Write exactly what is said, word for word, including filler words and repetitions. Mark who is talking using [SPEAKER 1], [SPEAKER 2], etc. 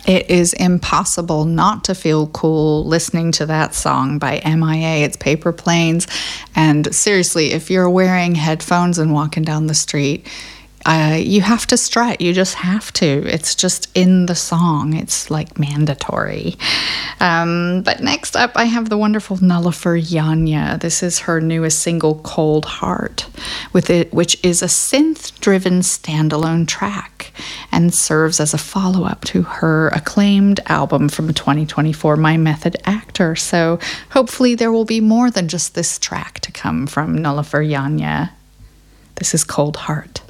[SPEAKER 1] It is impossible not to feel cool listening to that song by M I A. It's Paper Planes. And seriously, if you're wearing headphones and walking down the street, uh, you have to strut. You just have to. It's just in the song. It's like mandatory. Um, but next up, I have the wonderful Nullifer Yanya. This is her newest single, Cold Heart, with it, which is a synth-driven standalone track and serves as a follow-up to her acclaimed album from twenty twenty-four, My Method Actor. So hopefully there will be more than just this track to come from Nullifer Yanya. This is Cold Heart.